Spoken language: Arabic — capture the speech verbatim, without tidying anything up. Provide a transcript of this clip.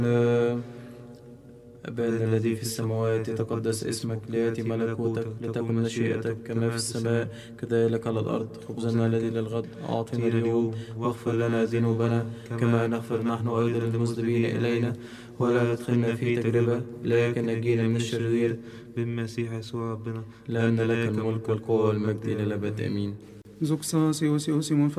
أبانا الذي في السماوات يتقدس اسمك، ليأتي ملكوتك، لتكن مشيئتك كما في السماء كذلك على الأرض. خبزنا الذي للغد أعطنا اليوم، واغفر لنا ذنوبنا كما نغفر نحن أيضا للمذنبين إلينا، ولا تدخلنا في تجربة لكن نجينا من الشرير، بالمسيح يسوع ربنا، لأن لك الملك والقوة والمجد إلى الأبد آمين. Zuxas Ios Ios Simon